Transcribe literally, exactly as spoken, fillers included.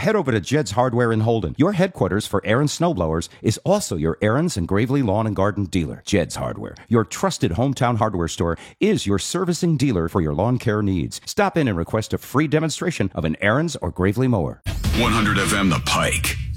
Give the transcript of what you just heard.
head over to Jed's Hardware in Holden. Your headquarters for Aaron's snowblowers is also your Aaron's and Gravely Lawn and Garden dealer. Jed's Hardware, your trusted hometown hardware store, is your servicing dealer for your lawn care needs. Stop in and request a free demonstration of an Aaron's or Gravely mower. one hundred F M The Pike.